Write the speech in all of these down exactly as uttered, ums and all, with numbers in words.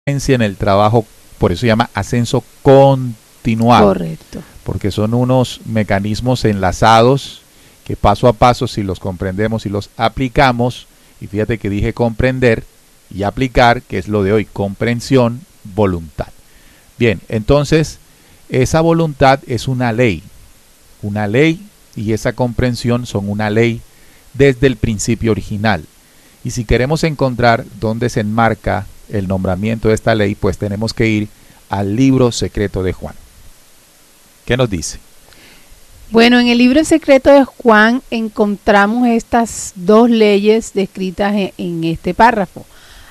en el trabajo, por eso se llama ascenso continuado. Correcto. Porque son unos mecanismos enlazados que paso a paso, si los comprendemos y los aplicamos, y fíjate que dije comprender y aplicar, que es lo de hoy, comprensión, voluntad. Bien, entonces, esa voluntad es una ley, una ley, y esa comprensión son una ley desde el principio original. Y si queremos encontrar dónde se enmarca el nombramiento de esta ley, pues tenemos que ir al libro secreto de Juan. ¿Qué nos dice? Bueno, en el libro secreto de Juan encontramos estas dos leyes descritas en, en este párrafo.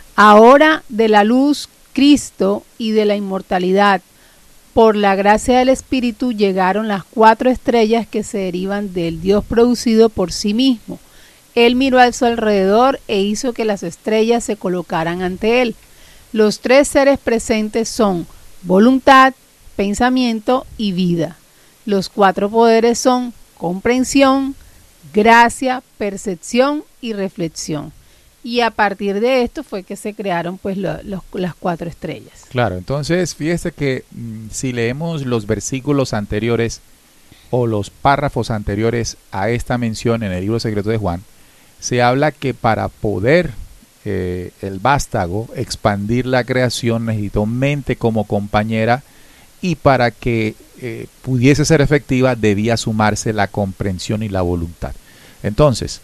Ahora de la luz, Cristo, y de la inmortalidad, por la gracia del Espíritu llegaron las cuatro estrellas que se derivan del Dios producido por sí mismo. Él miró a su alrededor e hizo que las estrellas se colocaran ante él. Los tres seres presentes son voluntad, pensamiento y vida. Los cuatro poderes son comprensión, gracia, percepción y reflexión. Y a partir de esto fue que se crearon pues lo, los, las cuatro estrellas. Claro, entonces fíjese que mmm, si leemos los versículos anteriores o los párrafos anteriores a esta mención en el libro secreto de Juan, se habla que para poder eh, el vástago expandir la creación necesitó mente como compañera, y para que eh, pudiese ser efectiva debía sumarse la comprensión y la voluntad. Entonces,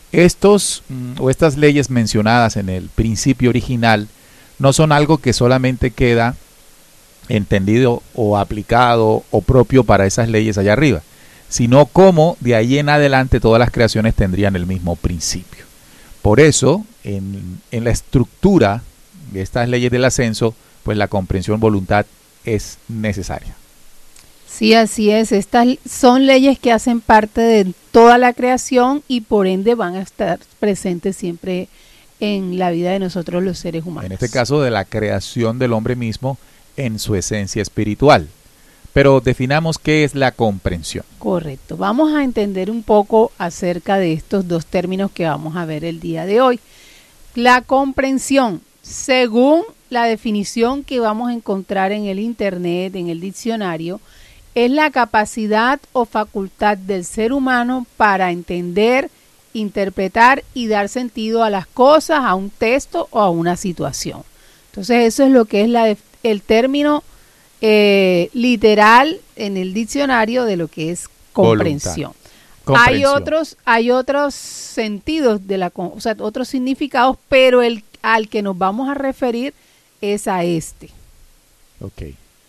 estos mm, o estas leyes mencionadas en el principio original no son algo que solamente queda entendido o aplicado o propio para esas leyes allá arriba, sino como de ahí en adelante todas las creaciones tendrían el mismo principio. Por eso, en, en la estructura de estas leyes del ascenso, pues la comprensión, voluntad es necesaria. Sí, así es. Estas son leyes que hacen parte de toda la creación y por ende van a estar presentes siempre en la vida de nosotros los seres humanos. En este caso de la creación del hombre mismo en su esencia espiritual. Pero definamos qué es la comprensión. Correcto. Vamos a entender un poco acerca de estos dos términos que vamos a ver el día de hoy. La comprensión, según la definición que vamos a encontrar en el internet, en el diccionario, es la capacidad o facultad del ser humano para entender, interpretar y dar sentido a las cosas, a un texto o a una situación. Entonces eso es lo que es la, el término eh, literal en el diccionario de lo que es comprensión. Hay otros, hay otros sentidos de la, o sea, otros significados, pero el al que nos vamos a referir es a este. Ok.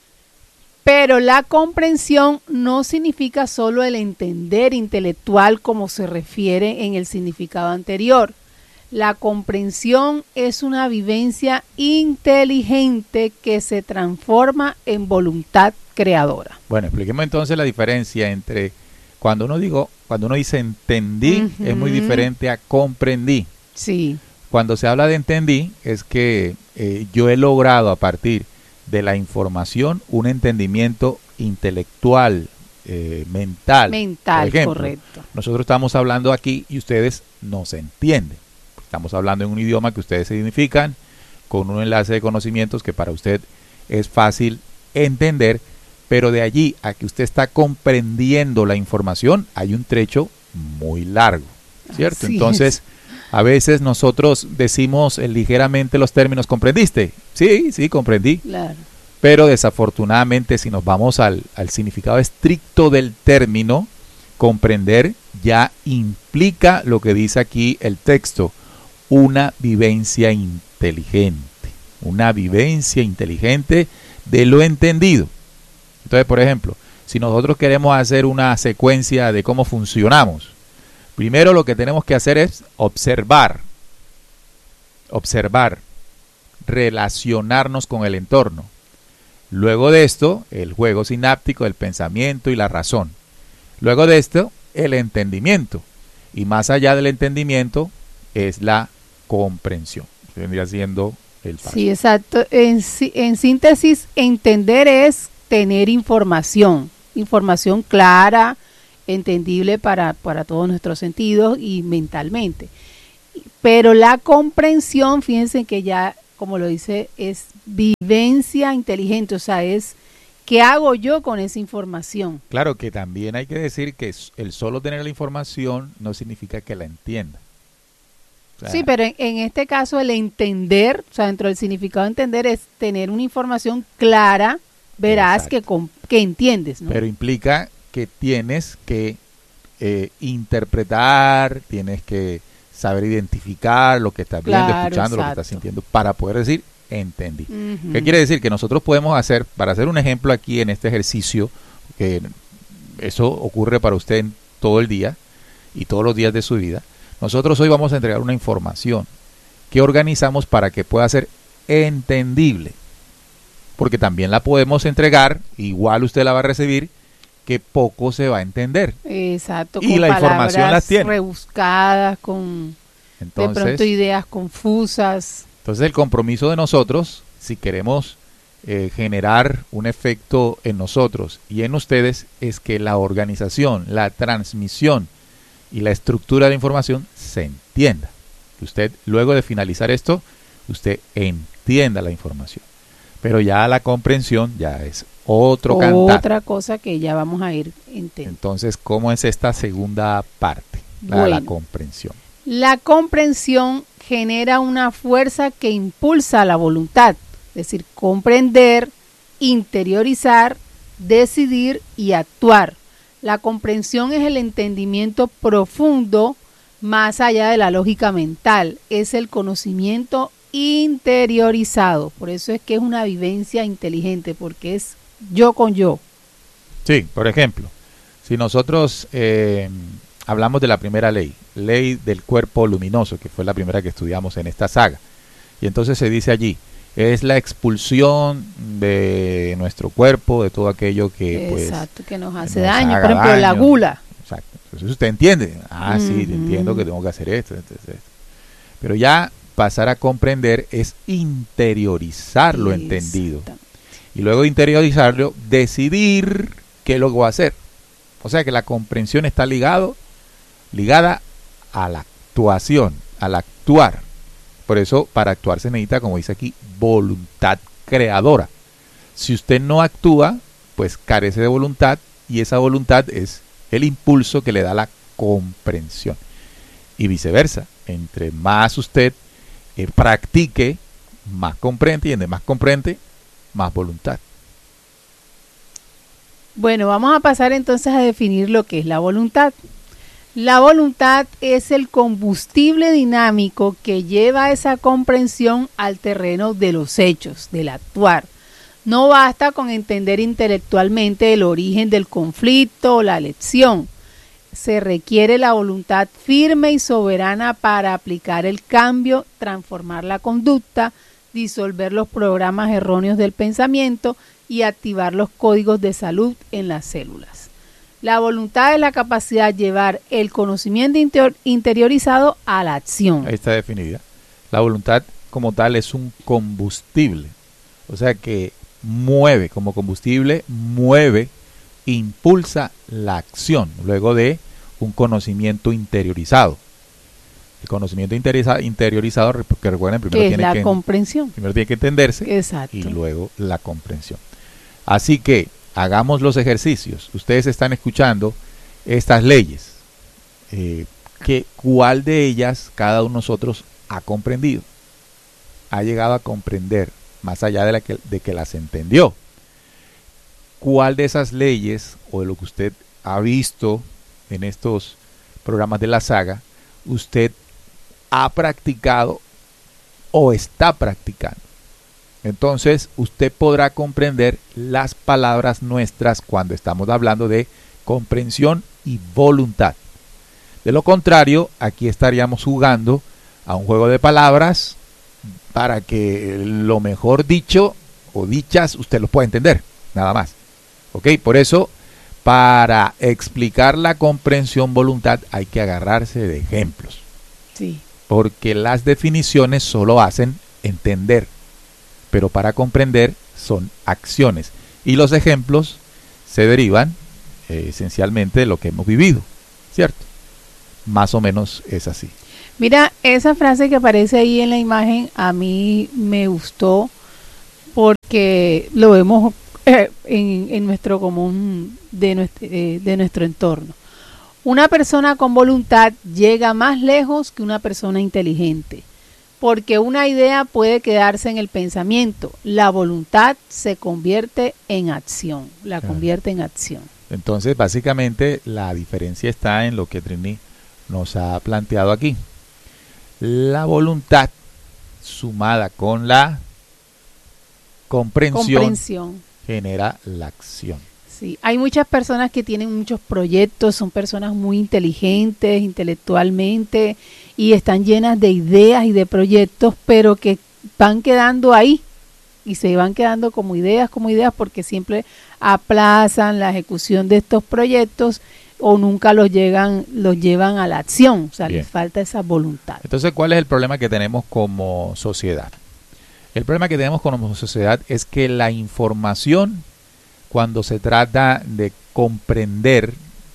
Pero la comprensión no significa solo el entender intelectual como se refiere en el significado anterior. La comprensión es una vivencia inteligente que se transforma en voluntad creadora. Bueno, expliquemos entonces la diferencia entre cuando uno digo, cuando uno dice entendí, uh-huh, es muy diferente a comprendí. Sí. Cuando se habla de entendí, es que eh, yo he logrado a partir de la información un entendimiento intelectual, eh, mental. Mental, por ejemplo, correcto. Nosotros estamos hablando aquí y ustedes no se entienden. Estamos hablando en un idioma que ustedes significan, con un enlace de conocimientos que para usted es fácil entender, pero de allí a que usted está comprendiendo la información hay un trecho muy largo, ¿cierto? Así Entonces, es. A veces nosotros decimos eh, ligeramente los términos, ¿comprendiste? Sí, sí, comprendí. Claro. Pero desafortunadamente si nos vamos al, al significado estricto del término, comprender ya implica lo que dice aquí el texto, una vivencia inteligente, una vivencia inteligente de lo entendido. Entonces, por ejemplo, si nosotros queremos hacer una secuencia de cómo funcionamos, primero lo que tenemos que hacer es observar, observar, relacionarnos con el entorno. Luego de esto, el juego sináptico, el pensamiento y la razón. Luego de esto, el entendimiento. Y más allá del entendimiento, es la comprensión. Vendría siendo el paso. Sí, exacto. En, en síntesis, entender es tener información. Información clara, entendible para, para todos nuestros sentidos y mentalmente. Pero la comprensión, fíjense que ya como lo dice, es vivencia inteligente, o sea, es ¿qué hago yo con esa información? Claro que también hay que decir que el solo tener la información no significa que la entienda. O sea, sí, pero en, en este caso el entender, o sea, dentro del significado de entender es tener una información clara, veraz, que, com- que entiendes, ¿no? Pero implica que tienes que eh, interpretar, tienes que saber identificar lo que estás viendo, Claro, escuchando, lo que exacto. estás sintiendo, para poder decir, entendí. Ujú. ¿Qué quiere decir? Que nosotros podemos hacer, para hacer un ejemplo aquí en este ejercicio, que eso ocurre para usted en todo el día y todos los días de su vida, nosotros hoy vamos a entregar una información que organizamos para que pueda ser entendible. Porque también la podemos entregar, igual usted la va a recibir, que poco se va a entender. Exacto, Y con la información palabras las tiene. rebuscadas, con Entonces, de pronto ideas confusas. entonces el compromiso de nosotros, si queremos eh, generar un efecto en nosotros y en ustedes, es que la organización, la transmisión y la estructura de la información se entienda. Que usted, luego de finalizar esto, usted entienda la información. Pero ya la comprensión ya es otro cantar. Otra cosa que ya vamos a ir entendiendo. Entonces, ¿cómo es esta segunda parte? La de la Bueno. comprensión. La comprensión genera una fuerza que impulsa la voluntad, es decir, comprender, interiorizar, decidir y actuar. La comprensión es el entendimiento profundo más allá de la lógica mental, es el conocimiento interiorizado, por eso es que es una vivencia inteligente, porque es yo con yo. Sí, por ejemplo, si nosotros eh, hablamos de la primera ley, ley del cuerpo luminoso, que fue la primera que estudiamos en esta saga, y entonces se dice allí, es la expulsión de nuestro cuerpo, de todo aquello que pues Exacto, que nos hace nos daño, haga por ejemplo, la daño. gula. Exacto. Entonces usted entiende, ah, sí, Ujú. entiendo que tengo que hacer esto, esto, esto, esto. Pero ya pasar a comprender es interiorizar lo entendido. Exactamente. Y luego de interiorizarlo, decidir qué es lo que voy a hacer. O sea que la comprensión está ligado, ligada a la actuación, al actuar. Por eso, para actuar se necesita, como dice aquí, voluntad creadora. Si usted no actúa, pues carece de voluntad, y esa voluntad es el impulso que le da la comprensión. Y viceversa, entre más usted eh, practique, más comprende, y entre más comprende, más voluntad. Bueno, vamos a pasar entonces a definir lo que es la voluntad. La voluntad es el combustible dinámico que lleva esa comprensión al terreno de los hechos, del actuar. No basta con entender intelectualmente el origen del conflicto o la lección. Se requiere la voluntad firme y soberana para aplicar el cambio, transformar la conducta, disolver los programas erróneos del pensamiento y activar los códigos de salud en las células. La voluntad es la capacidad de llevar el conocimiento inter- interiorizado a la acción. Ahí está definida. La voluntad como tal es un combustible. O sea que mueve, como combustible, mueve, impulsa la acción luego de un conocimiento interiorizado. El conocimiento interioriza- interiorizado, que recuerden, primero Que es tiene la que, comprensión. primero tiene que entenderse Exacto. y luego la comprensión. Así que hagamos los ejercicios. Ustedes están escuchando estas leyes. Eh, que, ¿Cuál de ellas cada uno de nosotros ha comprendido? Ha llegado a comprender, más allá de, la que, de que las entendió. ¿Cuál de esas leyes o de lo que usted ha visto en estos programas de la saga, usted ha practicado o está practicando? Entonces usted podrá comprender las palabras nuestras cuando estamos hablando de comprensión y voluntad. De lo contrario, aquí estaríamos jugando a un juego de palabras para que lo mejor dicho o dichas usted lo pueda entender, nada más. ¿Ok? Por eso, para explicar la comprensión voluntad hay que agarrarse de ejemplos. Sí. Porque las definiciones solo hacen entender, pero para comprender son acciones. Y los ejemplos se derivan eh, esencialmente de lo que hemos vivido, ¿cierto? Más o menos es así. Mira, esa frase que aparece ahí en la imagen a mí me gustó porque lo vemos eh, en, en nuestro común de nuestro, eh, de nuestro entorno. Una persona con voluntad llega más lejos que una persona inteligente, porque una idea puede quedarse en el pensamiento. La voluntad se convierte en acción, la Claro. convierte en acción. Entonces, básicamente, la diferencia está en lo que Trini nos ha planteado aquí. La voluntad sumada con la comprensión, Comprensión. genera la acción. Sí, hay muchas personas que tienen muchos proyectos, son personas muy inteligentes intelectualmente y están llenas de ideas y de proyectos, pero que van quedando ahí y se van quedando como ideas, como ideas, porque siempre aplazan la ejecución de estos proyectos o nunca los llegan, los llevan a la acción, o sea, Bien. les falta esa voluntad. Entonces, ¿cuál es el problema que tenemos como sociedad? El problema que tenemos como sociedad es que la información, cuando se trata de comprender,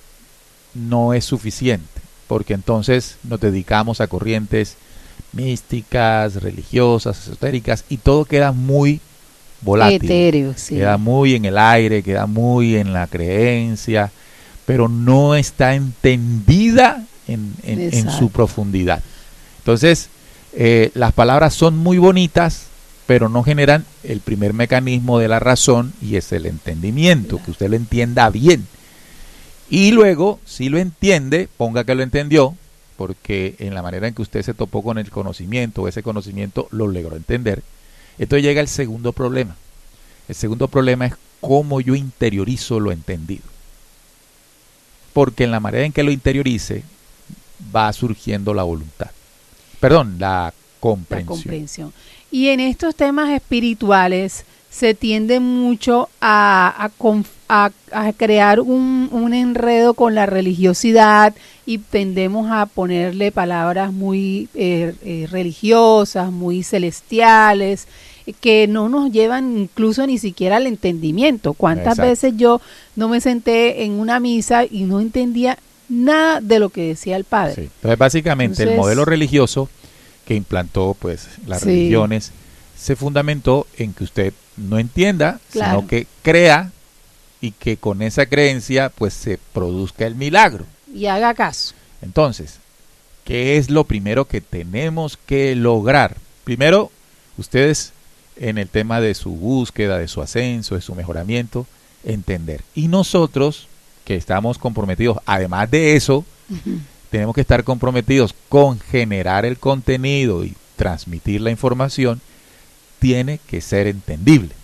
no es suficiente, porque entonces nos dedicamos a corrientes místicas, religiosas, esotéricas, y todo queda muy volátil, Etéreo, sí. queda muy en el aire, queda muy en la creencia, pero no está entendida en, en, en Exacto. su profundidad. Entonces, eh, las palabras son muy bonitas, pero no generan el primer mecanismo de la razón, y es el entendimiento, Claro. que usted lo entienda bien. Y luego, si lo entiende, ponga que lo entendió, porque en la manera en que usted se topó con el conocimiento, ese conocimiento lo logró entender. Entonces llega el segundo problema. El segundo problema es cómo yo interiorizo lo entendido. Porque en la manera en que lo interiorice, va surgiendo la voluntad. Perdón, la comprensión. La comprensión. Y en estos temas espirituales se tiende mucho a, a, conf- a, a crear un, un enredo con la religiosidad y tendemos a ponerle palabras muy eh, eh, religiosas, muy celestiales, que no nos llevan incluso ni siquiera al entendimiento. ¿Cuántas Exacto. veces yo no me senté en una misa y no entendía nada de lo que decía el padre? Sí. Entonces, básicamente, Entonces- el modelo religioso que implantó pues las Sí. religiones se fundamentó en que usted no entienda, Claro. sino que crea, y que con esa creencia pues se produzca el milagro. Y haga caso. Entonces, ¿qué es lo primero que tenemos que lograr? Primero, ustedes en el tema de su búsqueda, de su ascenso, de su mejoramiento, entender. Y nosotros, que estamos comprometidos, además de eso, Ujú. tenemos que estar comprometidos con generar el contenido y transmitir la información, tiene que ser entendible.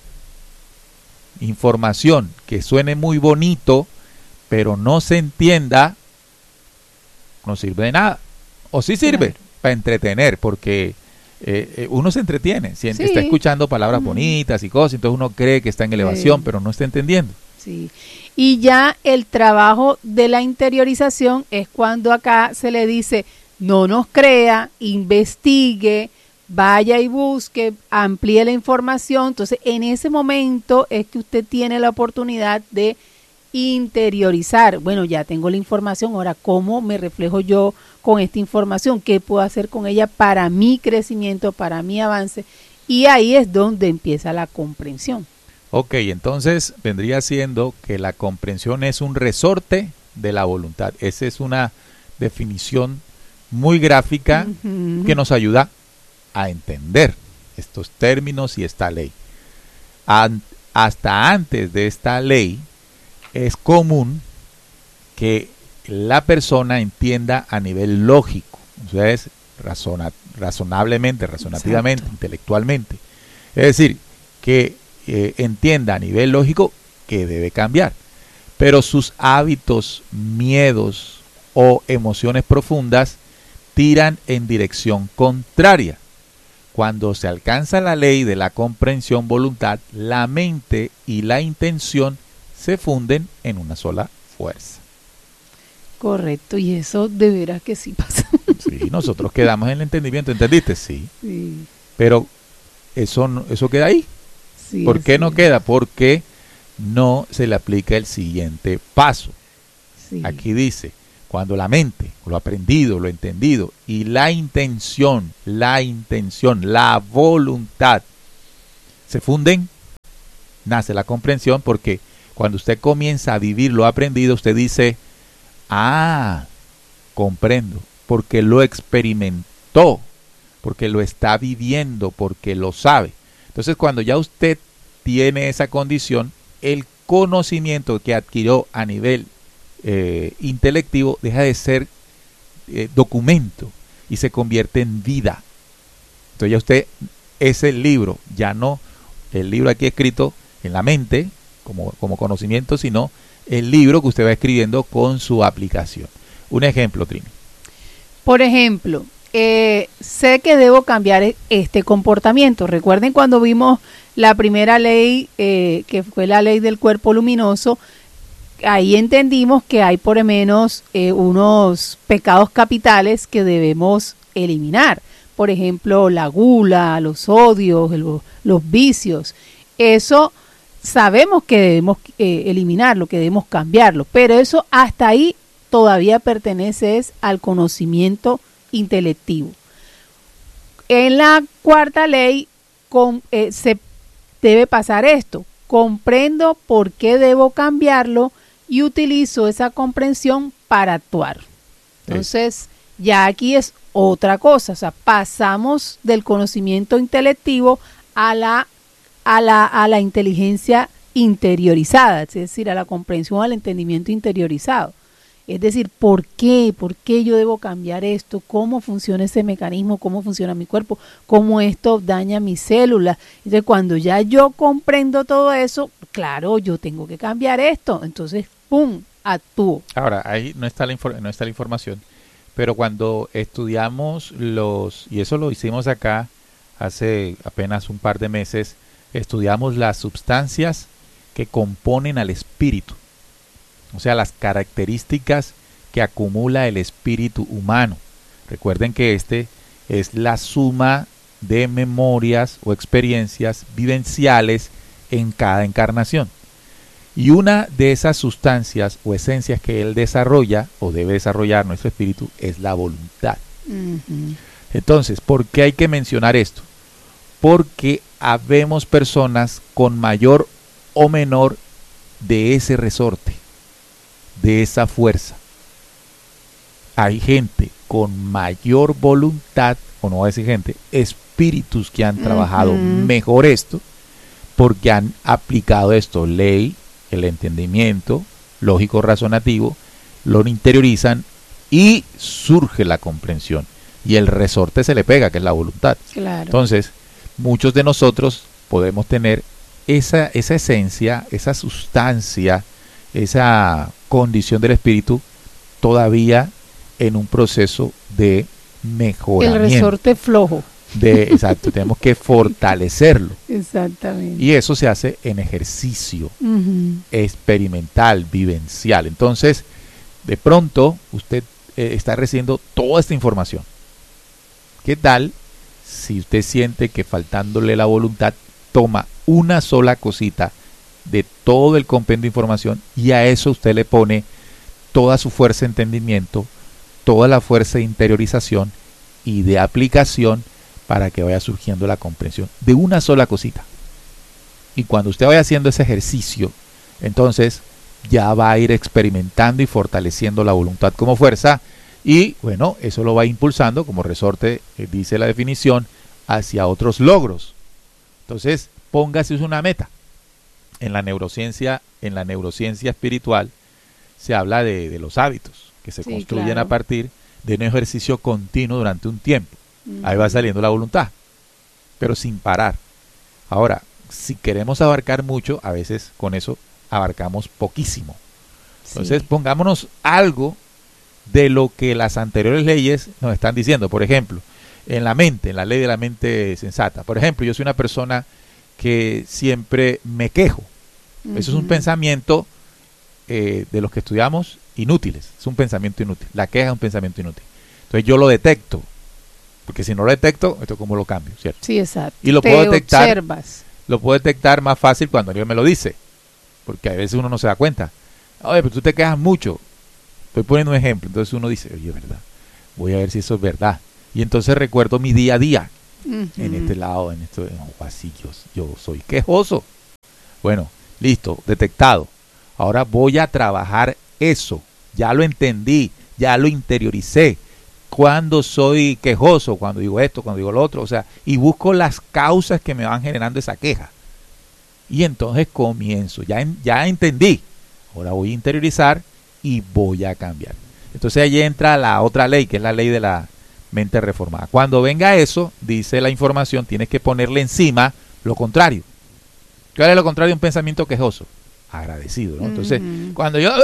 Información que suene muy bonito, pero no se entienda, no sirve de nada. O sí sirve Claro. para entretener, porque eh, eh, uno se entretiene, si Sí. está escuchando palabras Ujú. bonitas y cosas, entonces uno cree que está en elevación, Sí. pero no está entendiendo. Sí. Y ya el trabajo de la interiorización es cuando acá se le dice, no nos crea, investigue, vaya y busque, amplíe la información. Entonces, en ese momento es que usted tiene la oportunidad de interiorizar. Bueno, ya tengo la información, ahora, ¿cómo me reflejo yo con esta información? ¿Qué puedo hacer con ella para mi crecimiento, para mi avance? Y ahí es donde empieza la comprensión. Ok, entonces vendría siendo que la comprensión es un resorte de la voluntad. Esa es una definición muy gráfica Ujú. que nos ayuda a entender estos términos y esta ley. An- hasta antes de esta ley es común que la persona entienda a nivel lógico, o sea, es razona- razonablemente, razonativamente, Exacto. intelectualmente. Es decir, que eh, entienda a nivel lógico que debe cambiar, pero sus hábitos, miedos o emociones profundas tiran en dirección contraria. Cuando se alcanza la ley de la comprensión voluntad, la mente y la intención se funden en una sola fuerza. Correcto, y eso de veras que sí pasa. Sí, nosotros quedamos en el entendimiento, ¿entendiste? Sí, Sí, pero eso, no- eso queda ahí. sí, ¿Por qué así no es. queda? Porque no se le aplica el siguiente paso. Sí. Aquí dice, Cuando la mente, lo aprendido, lo entendido y la intención, la intención, la voluntad se funden, nace la comprensión, porque cuando usted comienza a vivir lo aprendido, usted dice, ah, comprendo, porque lo experimentó, porque lo está viviendo, porque lo sabe. Entonces, cuando ya usted tiene esa condición, el conocimiento que adquirió a nivel eh, intelectivo deja de ser eh, documento y se convierte en vida. Entonces ya usted es el libro, ya no el libro aquí escrito en la mente como, como conocimiento, sino el libro que usted va escribiendo con su aplicación. Un ejemplo, Trini. Por ejemplo, eh, sé que debo cambiar este comportamiento. Recuerden cuando vimos la primera ley, eh, que fue la ley del cuerpo luminoso, ahí entendimos que hay por lo menos eh, unos pecados capitales que debemos eliminar. Por ejemplo, la gula, los odios, el, los vicios. Eso sabemos que debemos eh, eliminarlo, que debemos cambiarlo, pero eso hasta ahí todavía pertenece es al conocimiento intelectivo. En la cuarta ley con, eh, se debe pasar esto. Comprendo por qué debo cambiarlo y utilizo esa comprensión para actuar. Entonces, ya aquí es otra cosa. O sea, pasamos del conocimiento intelectivo a la, a la, a la inteligencia interiorizada, es decir, a la comprensión, al entendimiento interiorizado. Es decir, ¿por qué? ¿Por qué yo debo cambiar esto? ¿Cómo funciona ese mecanismo? ¿Cómo funciona mi cuerpo? ¿Cómo esto daña mis células? Entonces, cuando ya yo comprendo todo eso, claro, yo tengo que cambiar esto. Entonces, ¡pum!, actúo. Ahora, ahí no está la, infor- no está la información, pero cuando estudiamos los, y eso lo hicimos acá hace apenas un par de meses, estudiamos las sustancias que componen al espíritu. O sea, las características que acumula el espíritu humano. Recuerden que este es la suma de memorias o experiencias vivenciales en cada encarnación. Y una de esas sustancias o esencias que él desarrolla o debe desarrollar nuestro espíritu es la voluntad. Uh-huh. Entonces, ¿por qué hay que mencionar esto? Porque habemos personas con mayor o menor de ese resorte, de esa fuerza. Hay gente con mayor voluntad, o no voy a decir gente, espíritus que han trabajado uh-huh. mejor esto, porque han aplicado esto, ley, el entendimiento, lógico razonativo, lo interiorizan y surge la comprensión. Y el resorte se le pega, que es la voluntad. Claro. Entonces, muchos de nosotros podemos tener esa, esa esencia, esa sustancia, esa condición del espíritu todavía en un proceso de mejoramiento. El resorte flojo. De, exacto, tenemos que fortalecerlo. Exactamente. Y eso se hace en ejercicio uh-huh. experimental, vivencial. Entonces, de pronto, usted eh, está recibiendo toda esta información. ¿Qué tal si usted siente que faltándole la voluntad, toma una sola cosita de todo el compendio de información y a eso usted le pone toda su fuerza de entendimiento, toda la fuerza de interiorización y de aplicación para que vaya surgiendo la comprensión de una sola cosita? Y cuando usted vaya haciendo ese ejercicio, entonces ya va a ir experimentando y fortaleciendo la voluntad como fuerza y bueno, eso lo va impulsando como resorte, eh, dice la definición, hacia otros logros. Entonces, póngase una meta. En la neurociencia, en la neurociencia espiritual se habla de, de los hábitos que se sí, construyen claro. a partir de un ejercicio continuo durante un tiempo. Uh-huh. Ahí va saliendo la voluntad, pero sin parar. Ahora, si queremos abarcar mucho, a veces con eso abarcamos poquísimo. Entonces, sí. pongámonos algo de lo que las anteriores leyes nos están diciendo. Por ejemplo, en la mente, en la ley de la mente sensata. Por ejemplo, yo soy una persona que siempre me quejo. Uh-huh. Eso es un pensamiento eh, de los que estudiamos inútiles. Es un pensamiento inútil. La queja es un pensamiento inútil. Entonces yo lo detecto. Porque si no lo detecto, esto cómo lo cambio, ¿cierto? Sí, exacto. Y lo Te puedo detectar. Observas. Lo puedo detectar más fácil cuando alguien me lo dice. Porque a veces uno no se da cuenta. Oye, pero tú te quejas mucho. Estoy poniendo un ejemplo. Entonces uno dice, oye, ¿verdad? Voy a ver si eso es verdad. Y entonces recuerdo mi día a día. Uh-huh. En este lado, en esto, oh, así yo, yo soy quejoso. Bueno, listo, detectado. Ahora voy a trabajar eso. Ya lo entendí, ya lo interioricé. Cuando soy quejoso, cuando digo esto, cuando digo lo otro, o sea, y busco las causas que me van generando esa queja. Y entonces comienzo, ya, ya entendí. Ahora voy a interiorizar y voy a cambiar. Entonces ahí entra la otra ley, que es la ley de la mente reformada. Cuando venga eso, dice la información, tienes que ponerle encima lo contrario. ¿Cuál es lo contrario de un pensamiento quejoso? Agradecido, ¿no? Entonces, uh-huh. cuando yo...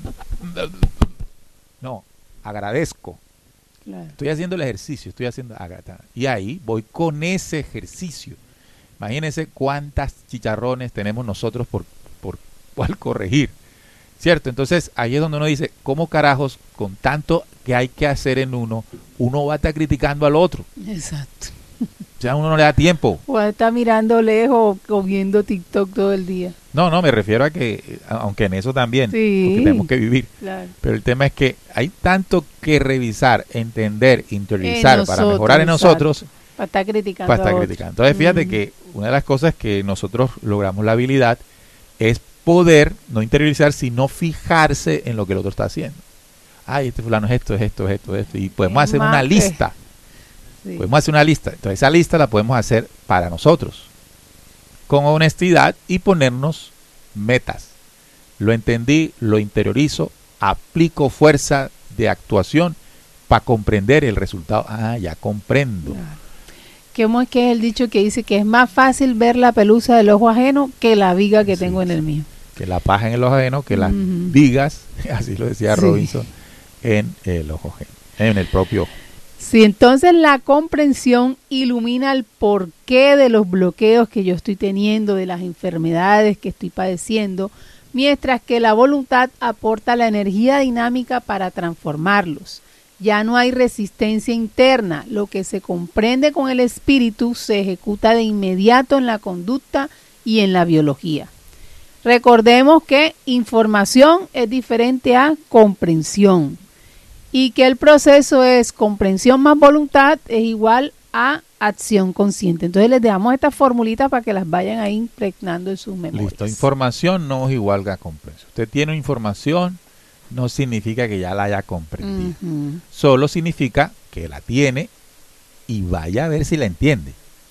No, agradezco. Claro. Estoy haciendo el ejercicio, estoy haciendo... Y ahí voy con ese ejercicio. Imagínense cuántas chicharrones tenemos nosotros por, por cuál corregir. ¿Cierto? Entonces, ahí es donde uno dice, ¿cómo carajos, con tanto que hay que hacer en uno, uno va a estar criticando al otro? Exacto. Ya uno no le da tiempo. O está mirando lejos o viendo TikTok todo el día. No, no, me refiero a que, aunque en eso también, sí, porque tenemos que vivir. Claro. Pero el tema es que hay tanto que revisar, entender, interiorizar nosotros, para mejorar en nosotros. Exacto. Para estar criticando. Para estar criticando. Entonces, fíjate mm. que una de las cosas que nosotros logramos la habilidad es poder no interiorizar, sino fijarse en lo que el otro está haciendo. Ay, este fulano es esto, es esto, es esto, es esto. Y podemos es hacer una que... lista. Sí. Podemos hacer una lista. Entonces esa lista la podemos hacer para nosotros. Con honestidad y ponernos metas. Lo entendí, lo interiorizo, aplico fuerza de actuación para comprender el resultado. Ah, ya comprendo. Claro. ¿Cómo es que es el dicho que dice que es más fácil ver la pelusa del ojo ajeno que la viga que sí, tengo en el mío? Que la paja en el ojo ajeno, que las uh-huh. vigas, así lo decía sí. Robinson, en el ojo ajeno, en el propio ojo. Sí, entonces la comprensión ilumina el porqué de los bloqueos que yo estoy teniendo, de las enfermedades que estoy padeciendo, mientras que la voluntad aporta la energía dinámica para transformarlos. Ya no hay resistencia interna, lo que se comprende con el espíritu se ejecuta de inmediato en la conducta y en la biología. Recordemos que información es diferente a comprensión y que el proceso es comprensión más voluntad es igual a acción consciente. Entonces les dejamos estas formulitas para que las vayan ahí impregnando en sus memorias. Listo, información no es igual a comprensión. Usted tiene información, no significa que ya la haya comprendido. Uh-huh. Solo significa que la tiene y vaya a ver si la entiende.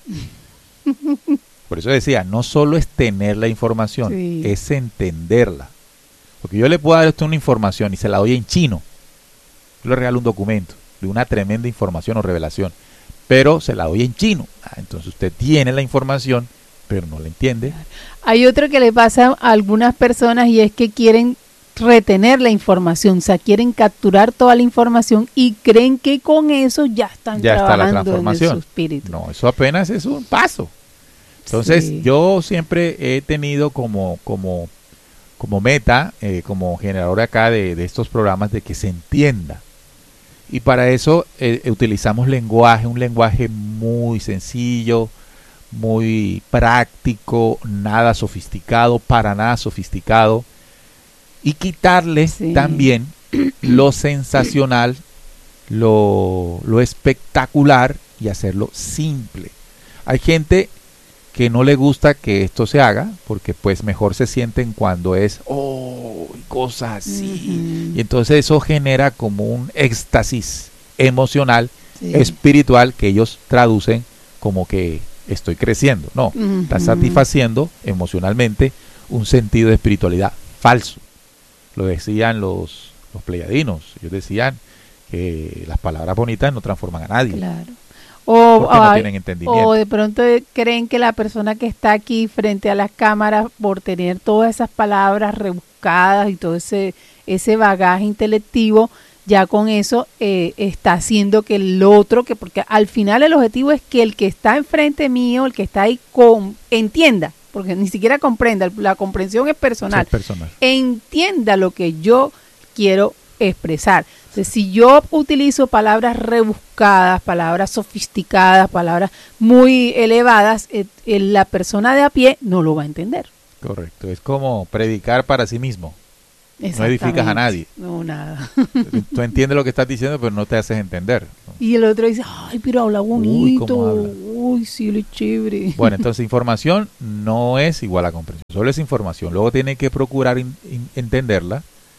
Por eso decía, no solo es tener la información, sí. es entenderla. Porque yo le puedo dar a usted una información y se la doy en chino. Yo le regalo un documento de una tremenda información o revelación, pero se la doy en chino. Ah, entonces usted tiene la información, pero no la entiende. Hay otro que le pasa a algunas personas y es que quieren retener la información, o sea, quieren capturar toda la información y creen que con eso ya están ya trabajando está la transformación. En su espíritu. No, eso apenas es un paso. Entonces, sí. yo siempre he tenido como, como, como meta, eh, como generador acá de, de estos programas, de que se entienda. Y para eso eh, utilizamos lenguaje, un lenguaje muy sencillo, muy práctico, nada sofisticado, para nada sofisticado. Y quitarle sí. también lo sensacional, lo, lo espectacular y hacerlo simple. Hay gente que no le gusta que esto se haga porque pues mejor se sienten cuando es oh, cosas así. Uh-huh. Y entonces eso genera como un éxtasis emocional, sí. espiritual, que ellos traducen como que estoy creciendo. No, uh-huh. está satisfaciendo emocionalmente un sentido de espiritualidad falso. Lo decían los, los pleyadinos. Ellos decían que las palabras bonitas no transforman a nadie. Claro. O, porque no tienen entendimiento. O de pronto creen que la persona que está aquí frente a las cámaras, por tener todas esas palabras rebuscadas y todo ese, ese bagaje intelectivo, ya con eso eh, está haciendo que el otro, que porque al final el objetivo es que el que está enfrente mío, el que está ahí, con, entienda. Porque ni siquiera comprenda, la comprensión es personal. Sí, personal. Entienda lo que yo quiero expresar. Entonces, si yo utilizo palabras rebuscadas, palabras sofisticadas, palabras muy elevadas, eh, eh, la persona de a pie no lo va a entender. Correcto, es como predicar para sí mismo. no edificas a nadie. No, nada. Tú entiendes lo que estás diciendo, pero no te haces entender, ¿no? Y el otro dice, ay, pero habla bonito. Uy, ¿cómo habla? Uy, sí, lo chévere. Bueno, entonces información no es igual a comprensión, solo es información. Luego tiene que procurar in, in, entenderla,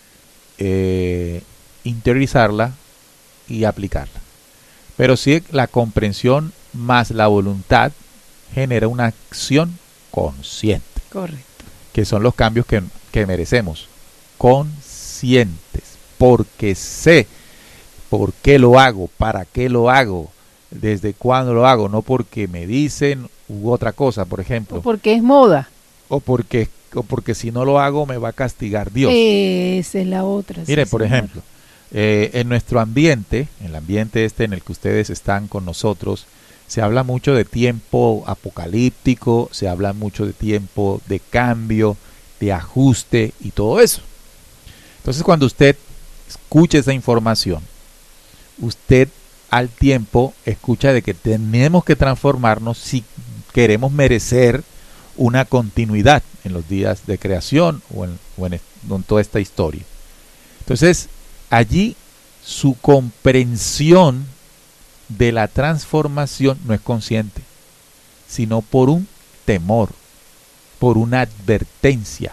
eh, interiorizarla y aplicarla. Pero sí, la comprensión más la voluntad genera una acción consciente. Correcto. Que son los cambios que, que merecemos. Conscientes. Porque sé por qué lo hago, para qué lo hago, desde cuándo lo hago. No porque me dicen u otra cosa, por ejemplo. O porque es moda. O porque, o porque si no lo hago me va a castigar Dios. Esa es la otra. Mire, sí, por señor. ejemplo, eh, en nuestro ambiente, en el ambiente este en el que ustedes están con nosotros, se habla mucho de tiempo apocalíptico, se habla mucho de tiempo de cambio, de ajuste y todo eso. Entonces, cuando usted escucha esa información, usted al tiempo escucha de que tenemos que transformarnos si queremos merecer una continuidad en los días de creación o en, o en, en toda esta historia. Entonces, allí su comprensión de la transformación no es consciente, sino por un temor, por una advertencia.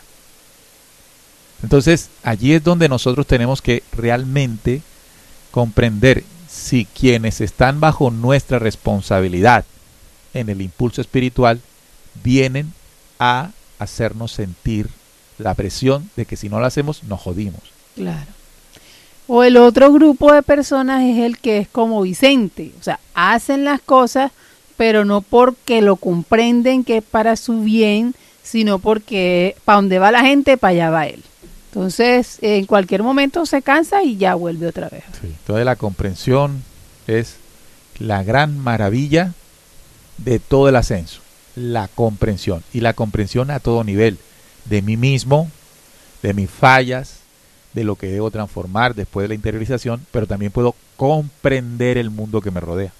Entonces, allí es donde nosotros tenemos que realmente comprender si quienes están bajo nuestra responsabilidad en el impulso espiritual vienen a hacernos sentir la presión de que si no lo hacemos, nos jodimos. Claro. O el otro grupo de personas es el que es como Vicente, o sea, hacen las cosas, pero no porque lo comprenden que es para su bien, sino porque para donde va la gente, para allá va él. Entonces, en cualquier momento se cansa y ya vuelve otra vez. Sí. Entonces, la comprensión es la gran maravilla de todo el ascenso, la comprensión, y la comprensión a todo nivel, de mí mismo, de mis fallas, de lo que debo transformar después de la interiorización, pero también puedo comprender el mundo que me rodea.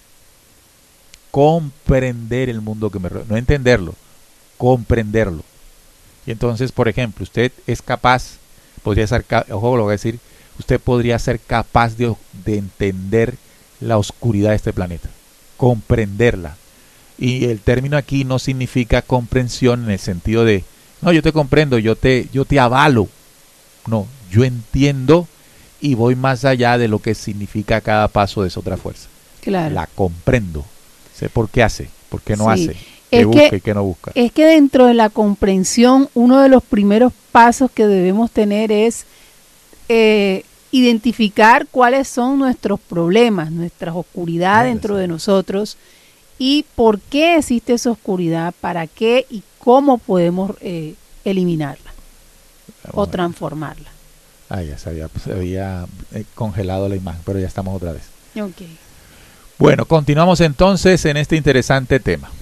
Comprender el mundo que me rodea, no entenderlo, comprenderlo. Y entonces, por ejemplo, usted es capaz, podría ser, ojo lo voy a decir, usted podría ser capaz de, de entender la oscuridad de este planeta, comprenderla. Y el término aquí no significa comprensión en el sentido de, no, yo te comprendo, yo te, yo te avalo. No, yo entiendo y voy más allá de lo que significa cada paso de esa otra fuerza. Claro. La comprendo. Sé por qué hace, por qué no Sí. hace, qué Es busca que, y qué no busca. Es que dentro de la comprensión, uno de los primeros pasos que debemos tener es eh, identificar cuáles son nuestros problemas, nuestras oscuridades Claro, dentro sí. de nosotros y por qué existe esa oscuridad, para qué y cómo podemos eh, eliminarla o transformarla. Ah, ya se había, se había eh, congelado la imagen, pero ya estamos otra vez. Ok. Bueno, continuamos entonces en este interesante tema.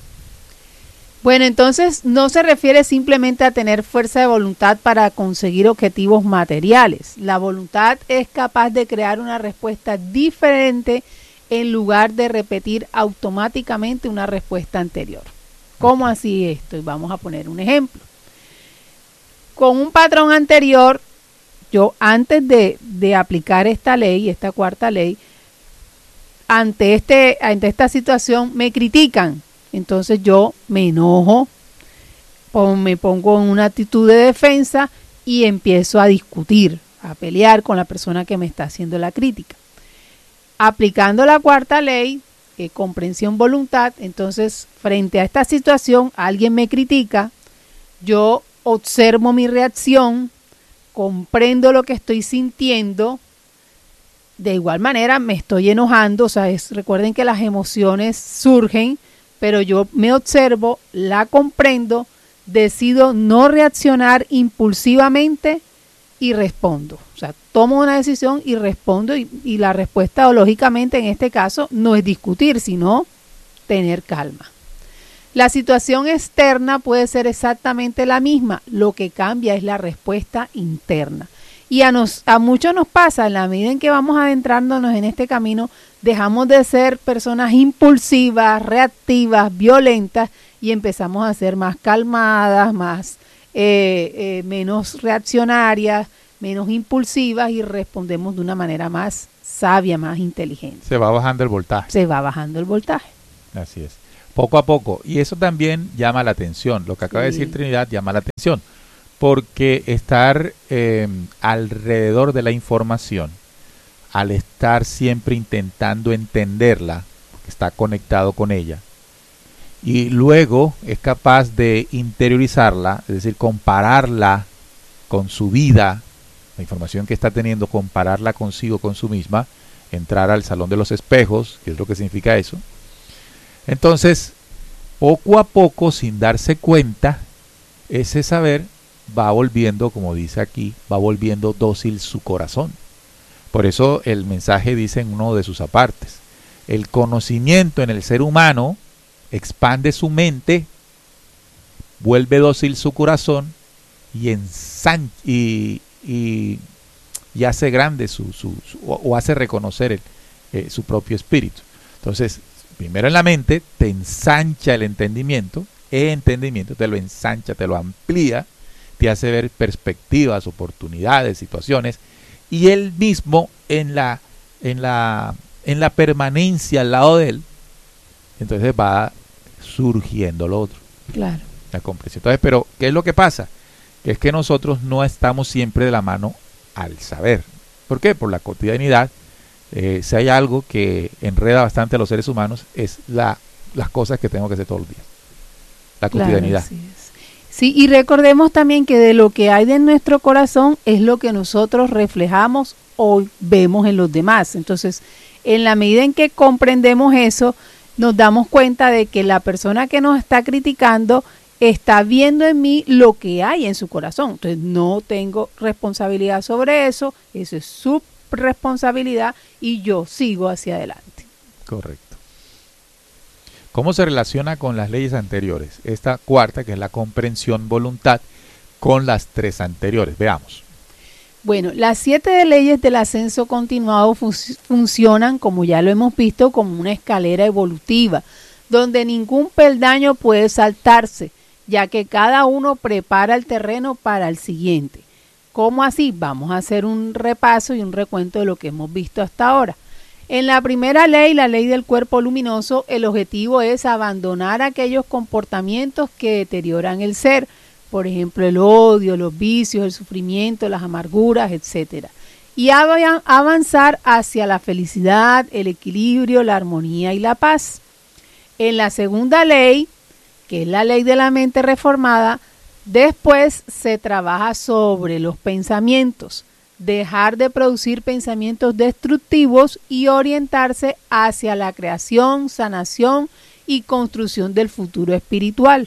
Bueno, entonces no se refiere simplemente a tener fuerza de voluntad para conseguir objetivos materiales. La voluntad es capaz de crear una respuesta diferente en lugar de repetir automáticamente una respuesta anterior. ¿Cómo así esto? Y vamos a poner un ejemplo. Con un patrón anterior, yo antes de, de aplicar esta ley, esta cuarta ley, ante, este, ante esta situación me critican. Entonces yo me enojo, me pongo en una actitud de defensa y empiezo a discutir, a pelear con la persona que me está haciendo la crítica. Aplicando la cuarta ley, eh, comprensión voluntad, entonces frente a esta situación alguien me critica, yo observo mi reacción, comprendo lo que estoy sintiendo, de igual manera me estoy enojando, o sea, es, recuerden que las emociones surgen, pero yo me observo, la comprendo, decido no reaccionar impulsivamente y respondo. O sea, tomo una decisión y respondo y, y la respuesta, lógicamente, en este caso, no es discutir, sino tener calma. La situación externa puede ser exactamente la misma, lo que cambia es la respuesta interna. Y a, nos, a muchos nos pasa, en la medida en que vamos adentrándonos en este camino, dejamos de ser personas impulsivas, reactivas, violentas y empezamos a ser más calmadas, más eh, eh, menos reaccionarias, menos impulsivas y respondemos de una manera más sabia, más inteligente. Se va bajando el voltaje. Se va bajando el voltaje. Así es. Poco a poco. Y eso también llama la atención. Lo que acaba sí. de decir Trinidad llama la atención. Porque estar eh, alrededor de la información, al estar siempre intentando entenderla, porque está conectado con ella, y luego es capaz de interiorizarla, es decir, compararla con su vida, la información que está teniendo, compararla consigo, con su misma, entrar al salón de los espejos, que es lo que significa eso. Entonces, poco a poco, sin darse cuenta, ese saber va volviendo, como dice aquí, va volviendo dócil su corazón. Por eso el mensaje dice en uno de sus apartes, el conocimiento en el ser humano expande su mente, vuelve dócil su corazón y, ensan y, y, y hace grande su, su, su o hace reconocer el, eh, su propio espíritu. Entonces, primero en la mente te ensancha el entendimiento, el entendimiento te lo ensancha, te lo amplía, te hace ver perspectivas, oportunidades, situaciones, y él mismo en la, en la, en la permanencia al lado de él, entonces va surgiendo lo otro. Claro. La comprensión. Entonces, pero, ¿qué es lo que pasa? Que es que nosotros no estamos siempre de la mano al saber. ¿Por qué? Por la cotidianidad. Eh, si hay algo que enreda bastante a los seres humanos, es la, las cosas que tengo que hacer todos los días. La cotidianidad. Claro, sí, sí, y recordemos también que de lo que hay de nuestro corazón es lo que nosotros reflejamos o vemos en los demás. Entonces, en la medida en que comprendemos eso, nos damos cuenta de que la persona que nos está criticando está viendo en mí lo que hay en su corazón. Entonces, no tengo responsabilidad sobre eso, eso es su responsabilidad y yo sigo hacia adelante. Correcto. ¿Cómo se relaciona con las leyes anteriores? Esta cuarta, que es la comprensión voluntad, con las tres anteriores. Veamos. Bueno, las siete leyes del ascenso continuado fun- funcionan, como ya lo hemos visto, como una escalera evolutiva, donde ningún peldaño puede saltarse, ya que cada uno prepara el terreno para el siguiente. ¿Cómo así? Vamos a hacer un repaso y un recuento de lo que hemos visto hasta ahora. En la primera ley, la ley del cuerpo luminoso, el objetivo es abandonar aquellos comportamientos que deterioran el ser, por ejemplo, el odio, los vicios, el sufrimiento, las amarguras, etcétera, y av- avanzar hacia la felicidad, el equilibrio, la armonía y la paz. En la segunda ley, que es la ley de la mente reformada, después se trabaja sobre los pensamientos, dejar de producir pensamientos destructivos y orientarse hacia la creación, sanación y construcción del futuro espiritual.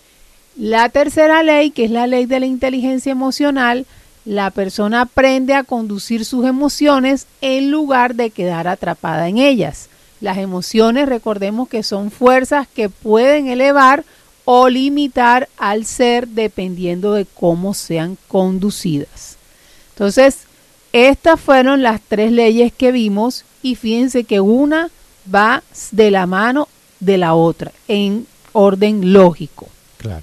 La tercera ley, que es la ley de la inteligencia emocional, la persona aprende a conducir sus emociones en lugar de quedar atrapada en ellas. Las emociones, recordemos que son fuerzas que pueden elevar o limitar al ser dependiendo de cómo sean conducidas. Entonces, estas fueron las tres leyes que vimos y fíjense que una va de la mano de la otra en orden lógico. Claro.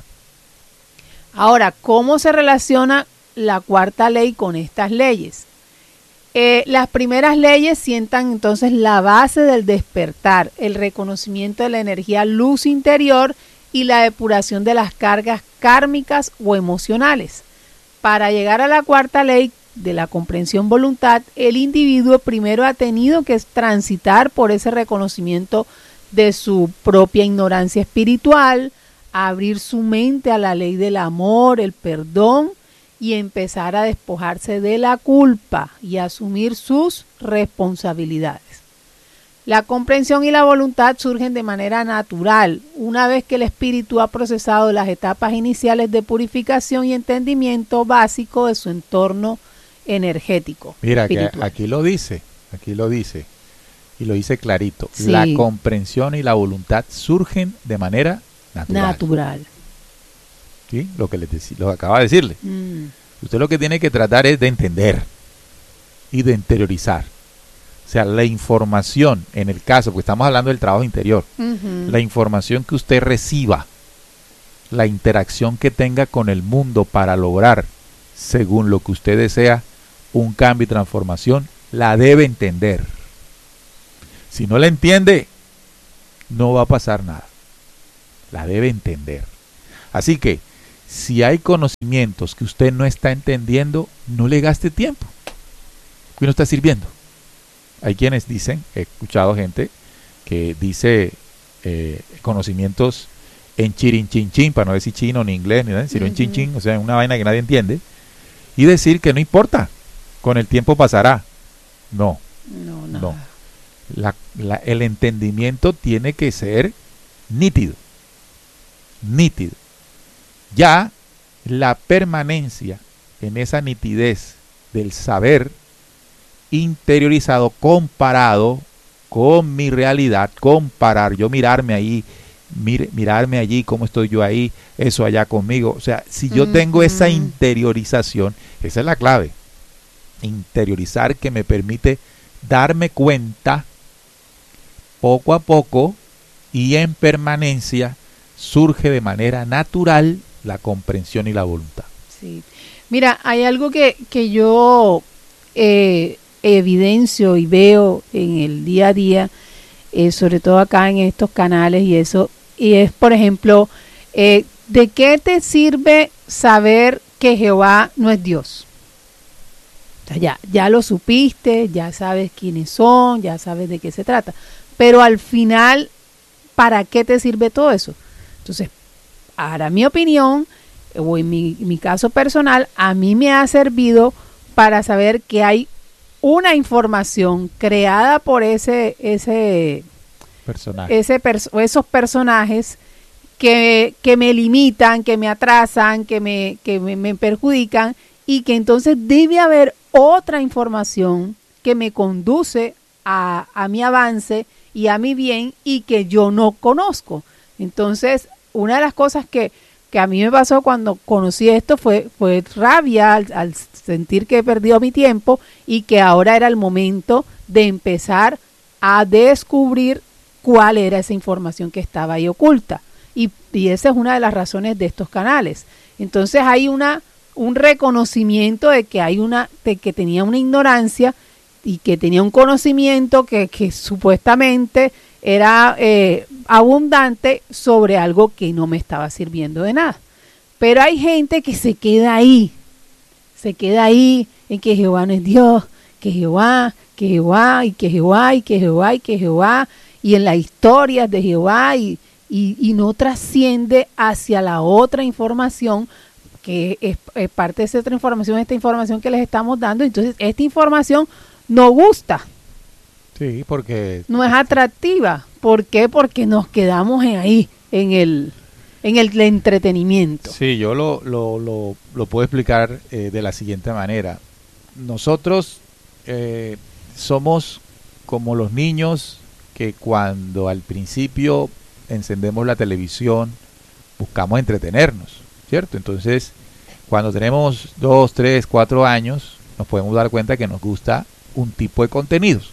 Ahora, ¿cómo se relaciona la cuarta ley con estas leyes? Eh, las primeras leyes sientan entonces la base del despertar, el reconocimiento de la energía luz interior y la depuración de las cargas kármicas o emocionales. Para llegar a la cuarta ley de la comprensión voluntad, el individuo primero ha tenido que transitar por ese reconocimiento de su propia ignorancia espiritual, abrir su mente a la ley del amor, el perdón y empezar a despojarse de la culpa y asumir sus responsabilidades. La comprensión y la voluntad surgen de manera natural una vez que el espíritu ha procesado las etapas iniciales de purificación y entendimiento básico de su entorno energético. Mira, que aquí lo dice, aquí lo dice, y lo dice clarito. Sí. La comprensión y la voluntad surgen de manera natural. Natural. ¿Sí? Lo que les dec- lo que acaba de decirle. Mm. Usted lo que tiene que tratar es de entender y de interiorizar. O sea, la información, en el caso, porque estamos hablando del trabajo interior, Uh-huh. la información que usted reciba, la interacción que tenga con el mundo para lograr, según lo que usted desea, un cambio y transformación, la debe entender. Si no la entiende, no va a pasar nada. La debe entender. Así que, si hay conocimientos que usted no está entendiendo, no le gaste tiempo, porque no está sirviendo. Hay quienes dicen, he escuchado gente que dice eh, conocimientos en chirin chin chin, para no decir chino ni inglés, ni nada, sino uh-huh. en chin chin, o sea, una vaina que nadie entiende, y decir que no importa, con el tiempo pasará. No, no, no. no. La, la, el entendimiento tiene que ser nítido, nítido. Ya la permanencia en esa nitidez del saber interiorizado, comparado con mi realidad, comparar, yo mirarme ahí, mir, mirarme allí, cómo estoy yo ahí, eso allá conmigo. O sea, si yo uh-huh. tengo esa interiorización, esa es la clave. Interiorizar, que me permite darme cuenta poco a poco y en permanencia, surge de manera natural la comprensión y la voluntad. Sí. Mira, hay algo que, que yo eh, evidencio y veo en el día a día, eh, sobre todo acá en estos canales y eso, y es, por ejemplo, eh, ¿de qué te sirve saber que Jehová no es Dios? O sea, ya, ya lo supiste, ya sabes quiénes son, ya sabes de qué se trata, pero al final, ¿para qué te sirve todo eso? Entonces, ahora mi opinión, o en mi, mi caso personal, a mí me ha servido para saber que hay una información creada por ese, ese personaje, ese pers- esos personajes que, que me limitan, que me atrasan, que me, que me, me perjudican, y que entonces debe haber otra información que me conduce a, a mi avance y a mi bien, y que yo no conozco. Entonces, una de las cosas que, que a mí me pasó cuando conocí esto fue, fue rabia al, al sentir que he perdido mi tiempo y que ahora era el momento de empezar a descubrir cuál era esa información que estaba ahí oculta. Y, y esa es una de las razones de estos canales. Entonces hay una, un reconocimiento de que hay una, de que tenía una ignorancia y que tenía un conocimiento que, que supuestamente era eh, abundante sobre algo que no me estaba sirviendo de nada. Pero hay gente que se queda ahí, se queda ahí en que Jehová no es Dios, que Jehová, que Jehová, y que Jehová, y que Jehová, y que Jehová, y en las historias de Jehová, y, y, y no trasciende hacia la otra información, que es, es parte de esa otra información, esta información que les estamos dando. Entonces, esta información no gusta. Sí, porque no es atractiva. ¿Por qué? Porque nos quedamos en ahí, en el, en el entretenimiento. Sí, yo lo, lo, lo, lo puedo explicar eh, de la siguiente manera. Nosotros eh, somos como los niños que cuando al principio encendemos la televisión buscamos entretenernos, ¿cierto? Entonces, cuando tenemos dos, tres, cuatro años, nos podemos dar cuenta que nos gusta un tipo de contenidos.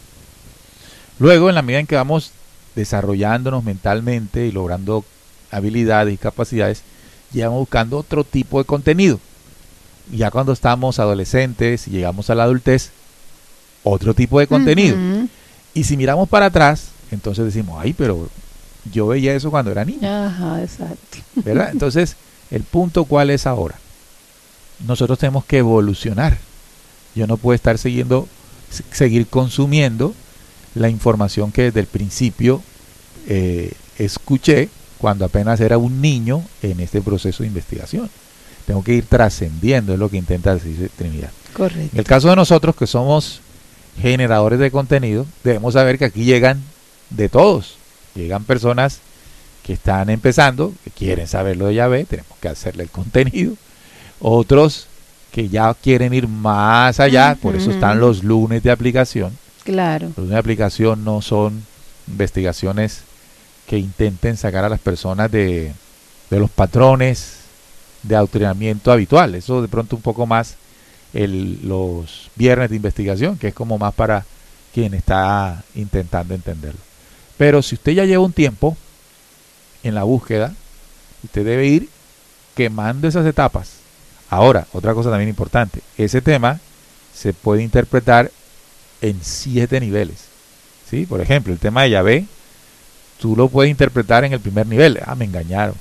Luego, en la medida en que vamos desarrollándonos mentalmente y logrando habilidades y capacidades, ya vamos buscando otro tipo de contenido. Y ya cuando estamos adolescentes y llegamos a la adultez, otro tipo de contenido. Uh-huh. Y si miramos para atrás, entonces decimos, ay, pero yo veía eso cuando era niño. Ajá, exacto. ¿Verdad? Entonces, el punto, ¿cuál es ahora? Nosotros tenemos que evolucionar. Yo no puedo estar siguiendo, seguir consumiendo la información que desde el principio eh, escuché cuando apenas era un niño en este proceso de investigación. Tengo que ir trascendiendo, es lo que intenta decir Trinidad. Correcto. En el caso de nosotros, que somos generadores de contenido, debemos saber que aquí llegan de todos. Llegan personas que están empezando, que quieren saber lo de Yahvé, tenemos que hacerle el contenido. Otros que ya quieren ir más allá, uh-huh. Por eso están los lunes de aplicación. Claro. Los lunes de aplicación no son investigaciones que intenten sacar a las personas de, de los patrones de adoctrinamiento habitual. Eso de pronto un poco más el, los viernes de investigación, que es como más para quien está intentando entenderlo. Pero si usted ya lleva un tiempo en la búsqueda, usted debe ir quemando esas etapas. Ahora, otra cosa también importante, ese tema se puede interpretar en siete niveles. ¿Sí? Por ejemplo, el tema de Yahvé, tú lo puedes interpretar en el primer nivel. Ah, me engañaron.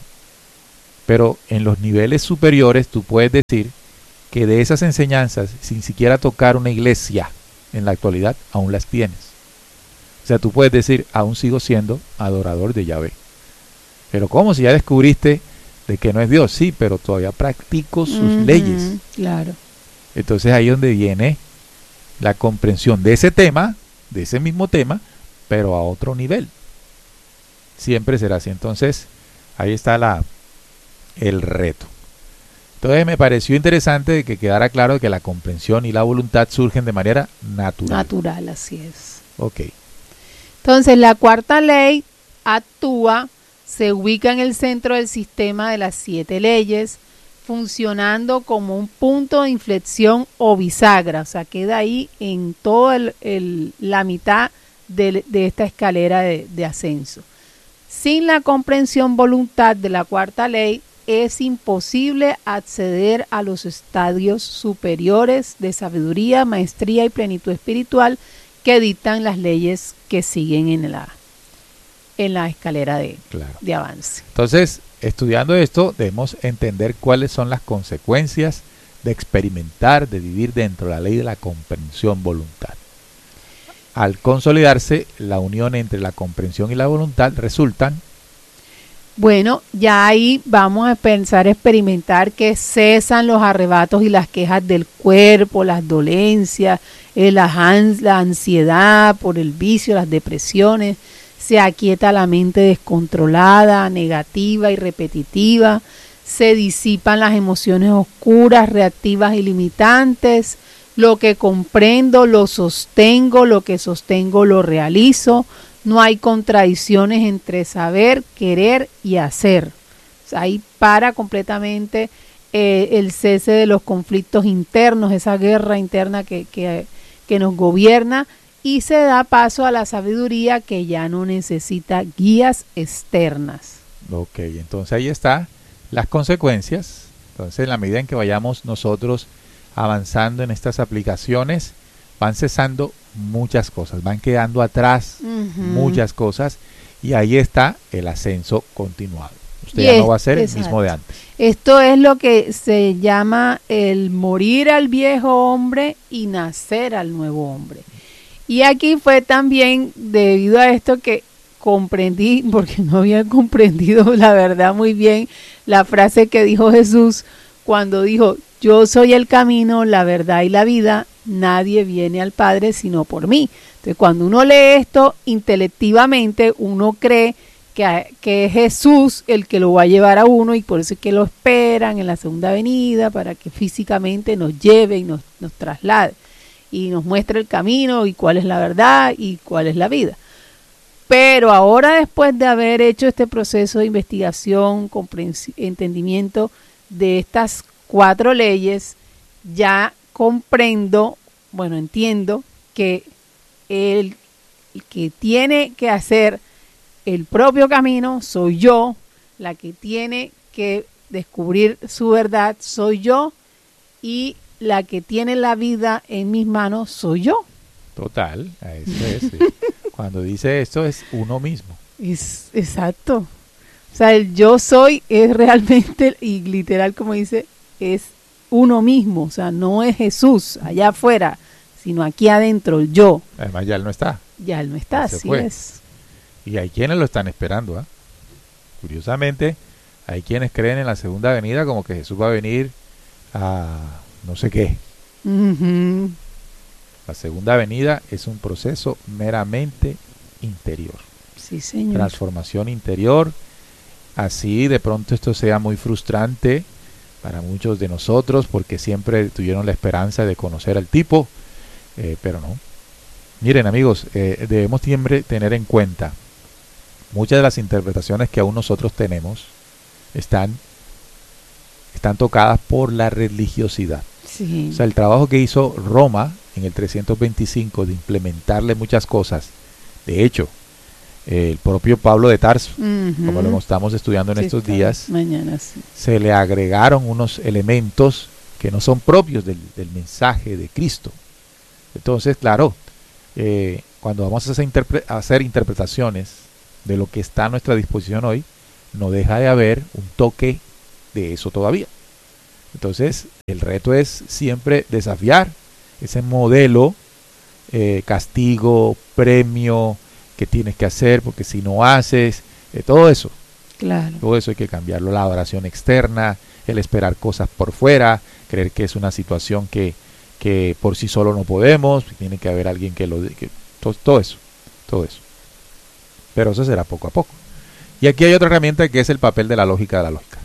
Pero en los niveles superiores tú puedes decir que de esas enseñanzas, sin siquiera tocar una iglesia en la actualidad, aún las tienes. O sea, tú puedes decir, aún sigo siendo adorador de Yahvé. Pero ¿cómo? Si ya descubriste de que no es Dios. Sí, pero todavía practico sus uh-huh, leyes. Claro. Entonces ahí es donde viene la comprensión de ese tema, de ese mismo tema, pero a otro nivel. Siempre será así. Entonces, ahí está la, el reto. Entonces me pareció interesante de que quedara claro que la comprensión y la voluntad surgen de manera natural. Natural, así es. Ok. Entonces, la cuarta ley actúa, se ubica en el centro del sistema de las siete leyes, funcionando como un punto de inflexión o bisagra, o sea, queda ahí en toda el, el, la mitad de, de esta escalera de, de ascenso. Sin la comprensión voluntad de la cuarta ley, es imposible acceder a los estadios superiores de sabiduría, maestría y plenitud espiritual que dictan las leyes que siguen en la, en la escalera de, claro. de avance. Entonces, estudiando esto, debemos entender cuáles son las consecuencias de experimentar, de vivir dentro de la ley de la comprensión voluntad. Al consolidarse la unión entre la comprensión y la voluntad, resultan... Bueno, ya ahí vamos a pensar, experimentar que cesan los arrebatos y las quejas del cuerpo, las dolencias, eh, la, la ansiedad por el vicio, las depresiones. Se aquieta la mente descontrolada, negativa y repetitiva. Se disipan las emociones oscuras, reactivas y limitantes. Lo que comprendo lo sostengo, lo que sostengo lo realizo. No hay contradicciones entre saber, querer y hacer. O sea, ahí para completamente eh, el cese de los conflictos internos, esa guerra interna que, que, que nos gobierna, y se da paso a la sabiduría que ya no necesita guías externas. Ok, entonces ahí está las consecuencias. Entonces, en la medida en que vayamos nosotros avanzando en estas aplicaciones, van cesando muchas cosas, van quedando atrás uh-huh. muchas cosas, y ahí está el ascenso continuado. Usted y ya es, no va a ser exacto. el mismo de antes. Esto es lo que se llama el morir al viejo hombre y nacer al nuevo hombre. Y aquí fue también debido a esto que comprendí, porque no había comprendido la verdad muy bien, la frase que dijo Jesús cuando dijo: yo soy el camino, la verdad y la vida, nadie viene al Padre sino por mí. Entonces, cuando uno lee esto intelectivamente, uno cree que, que es Jesús el que lo va a llevar a uno, y por eso es que lo esperan en la segunda venida, para que físicamente nos lleve y nos, nos traslade y nos muestre el camino y cuál es la verdad y cuál es la vida. Pero ahora, después de haber hecho este proceso de investigación, entendimiento de estas cuatro leyes, ya comprendo, bueno, entiendo que el, el que tiene que hacer el propio camino soy yo, la que tiene que descubrir su verdad soy yo, y la que tiene la vida en mis manos soy yo. Total, eso es. Cuando dice esto es uno mismo. Es, exacto. O sea, el yo soy es realmente, y literal como dice, es uno mismo. O sea, no es Jesús allá afuera, sino aquí adentro, el yo. Además ya él no está. Ya él no está, así es. Y hay quienes lo están esperando, ¿eh? Curiosamente, hay quienes creen en la segunda venida como que Jesús va a venir a no sé qué. Uh-huh. La segunda venida es un proceso meramente interior. Sí, señor. Transformación interior. Así de pronto esto sea muy frustrante para muchos de nosotros, porque siempre tuvieron la esperanza de conocer al tipo, eh, pero no. Miren, amigos, eh, debemos siempre tener en cuenta, muchas de las interpretaciones que aún nosotros tenemos están, están tocadas por la religiosidad. Sí. O sea, el trabajo que hizo Roma en el trescientos veinticinco de implementarle muchas cosas. De hecho, eh, el propio Pablo de Tarso, uh-huh. como lo estamos estudiando en sí, estos días, mañana, sí. se le agregaron unos elementos que no son propios del, del mensaje de Cristo. Entonces, claro, eh, cuando vamos a hacer, interpre a hacer interpretaciones de lo que está a nuestra disposición hoy, no deja de haber un toque de eso todavía. Entonces, el reto es siempre desafiar ese modelo, eh, castigo, premio que tienes que hacer, porque si no haces, eh, todo eso, claro. todo eso hay que cambiarlo. La adoración externa, el esperar cosas por fuera, creer que es una situación que, que por sí solo no podemos, tiene que haber alguien que lo... Que, todo, todo eso, todo eso. Pero eso será poco a poco. Y aquí hay otra herramienta que es el papel de la lógica de la lógica.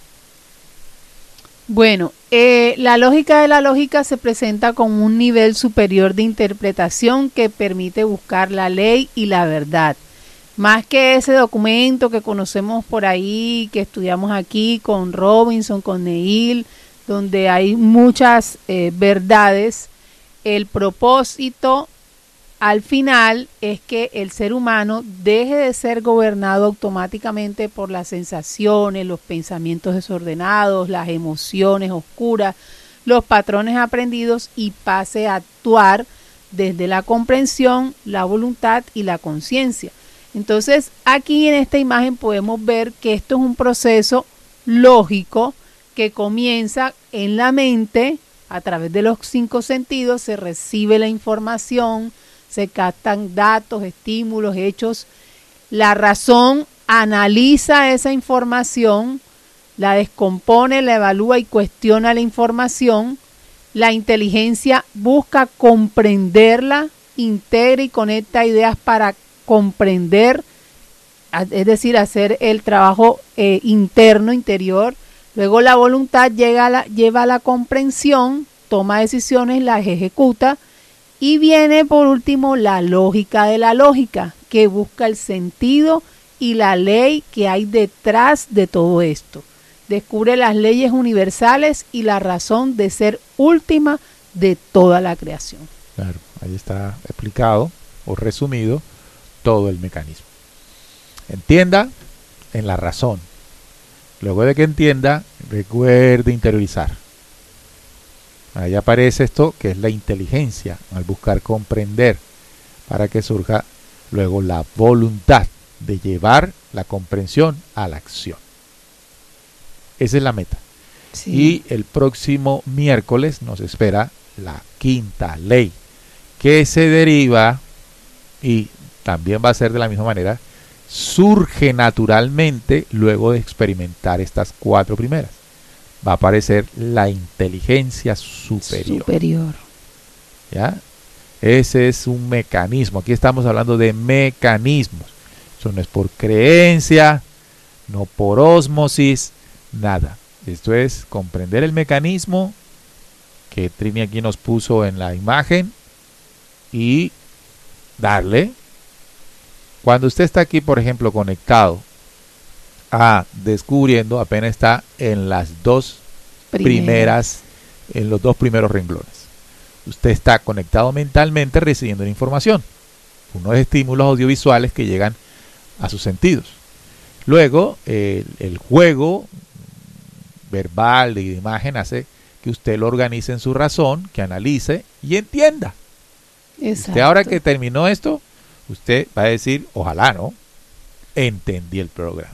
Bueno, eh, la lógica de la lógica se presenta como un nivel superior de interpretación que permite buscar la ley y la verdad. Más que ese documento que conocemos por ahí, que estudiamos aquí con Robinson, con Neil, donde hay muchas eh, verdades, el propósito al final es que el ser humano deje de ser gobernado automáticamente por las sensaciones, los pensamientos desordenados, las emociones oscuras, los patrones aprendidos y pase a actuar desde la comprensión, la voluntad y la conciencia. Entonces, aquí en esta imagen podemos ver que esto es un proceso lógico que comienza en la mente, a través de los cinco sentidos, se recibe la información, se captan datos, estímulos, hechos. La razón analiza esa información, la descompone, la evalúa y cuestiona la información. La inteligencia busca comprenderla, integra y conecta ideas para comprender, es decir, hacer el trabajo eh, interno, interior. Luego la voluntad llega a la, lleva a la comprensión, toma decisiones, las ejecuta. Y viene por último la lógica de la lógica, que busca el sentido y la ley que hay detrás de todo esto. Descubre las leyes universales y la razón de ser última de toda la creación. Claro, ahí está explicado o resumido todo el mecanismo. Entienda en la razón. Luego de que entienda, recuerde interiorizar. Ahí aparece esto que es la inteligencia, al buscar comprender, para que surja luego la voluntad de llevar la comprensión a la acción. Esa es la meta. Sí. Y el próximo miércoles nos espera la quinta ley, que se deriva, y también va a ser de la misma manera, surge naturalmente luego de experimentar estas cuatro primeras. Va a aparecer la inteligencia superior. Superior. ¿Ya? Ese es un mecanismo. Aquí estamos hablando de mecanismos. Eso no es por creencia, no por ósmosis, nada. Esto es comprender el mecanismo que Trini aquí nos puso en la imagen y darle. Cuando usted está aquí, por ejemplo, conectado a Descubriendo, apenas está en las dos primeras, primeras en los dos primeros renglones. Usted está conectado mentalmente recibiendo la información, unos estímulos audiovisuales que llegan a sus sentidos. Luego, el, el juego verbal y de imagen hace que usted lo organice en su razón, que analice y entienda. Exacto. Usted, ahora que terminó esto, usted va a decir, ojalá, ¿no? Entendí el programa.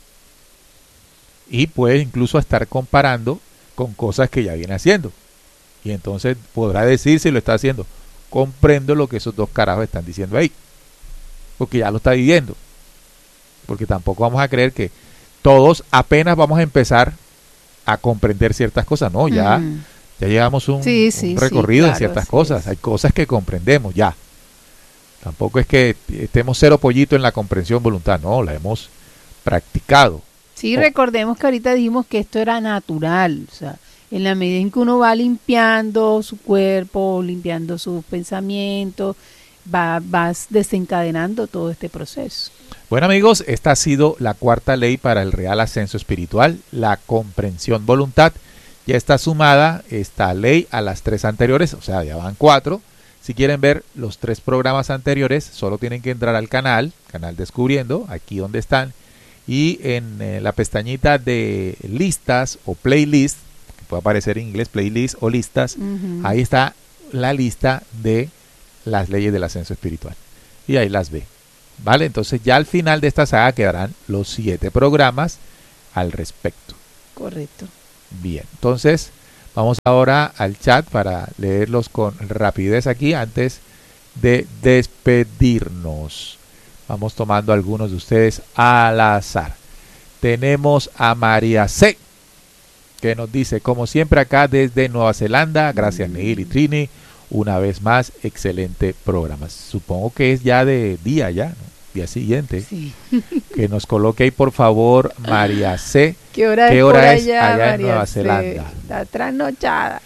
Y puede incluso estar comparando con cosas que ya viene haciendo. Y entonces podrá decir si lo está haciendo. Comprendo lo que esos dos carajos están diciendo ahí. Porque ya lo está viviendo. Porque tampoco vamos a creer que todos apenas vamos a empezar a comprender ciertas cosas. No, ya, mm. ya llevamos un, sí, sí, un recorrido sí, en ciertas claro, cosas. sí. Hay cosas que comprendemos ya. Tampoco es que estemos cero pollito en la comprensión voluntad. No, la hemos practicado. Sí, recordemos que ahorita dijimos que esto era natural, o sea, en la medida en que uno va limpiando su cuerpo, limpiando sus pensamientos, va, vas desencadenando todo este proceso. Bueno, amigos, esta ha sido la cuarta ley para el real ascenso espiritual, la comprensión voluntad. Ya está sumada esta ley a las tres anteriores, o sea, ya van cuatro. Si quieren ver los tres programas anteriores, solo tienen que entrar al canal, canal Descubriendo, aquí donde están. Y en eh, la pestañita de listas o playlist, que puede aparecer en inglés, playlist o listas, uh-huh. Ahí está la lista de las leyes del ascenso espiritual. Y ahí las ve. ¿Vale? Entonces ya al final de esta saga quedarán los siete programas al respecto. Correcto. Bien, entonces vamos ahora al chat para leerlos con rapidez aquí antes de despedirnos. Vamos tomando algunos de ustedes al azar. Tenemos a María C, que nos dice, como siempre acá desde Nueva Zelanda, gracias Neil y Trini, una vez más, excelente programa. Supongo que es ya de día ya, ¿no? Día siguiente. Sí. Que nos coloque ahí por favor María C. ¿Qué hora, ¿Qué es, hora por es allá, allá en María Nueva C? Zelanda? Está trasnochada.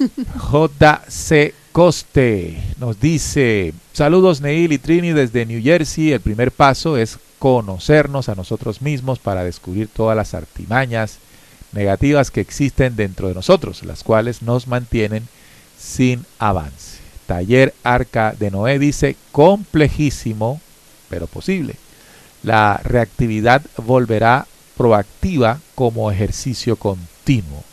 J C Coste nos dice, saludos Neil y Trini desde New Jersey. El primer paso es conocernos a nosotros mismos para descubrir todas las artimañas negativas que existen dentro de nosotros, las cuales nos mantienen sin avance. Taller Arca de Noé dice, complejísimo, pero posible. La reactividad volverá proactiva como ejercicio continuo.